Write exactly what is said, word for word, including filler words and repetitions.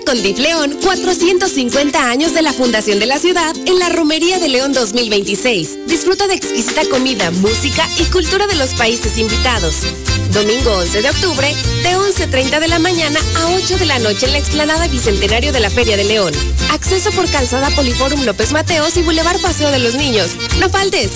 con D I F León cuatrocientos cincuenta años de la fundación de la ciudad en la Romería de León dos mil veintiséis. Disfruta de exquisita comida, música y cultura de los países invitados. Domingo once de octubre, de once treinta de la mañana a ocho de la noche en la explanada Bicentenario de la Feria de León. Acceso por calzada Poliforum López Mateos y Boulevard Paseo de los Niños. No faltes.